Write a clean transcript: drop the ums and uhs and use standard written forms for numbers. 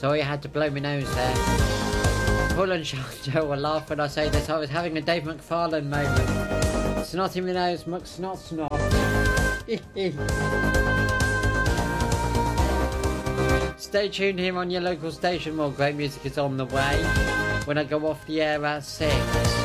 So I had to blow my nose there. Paul and Chantal will laugh when I say this. I was having a Dave McFarlane moment. Snotty my nose, muck snot snot. Stay tuned here on your local station. More great music is on the way when I go off the air at 6.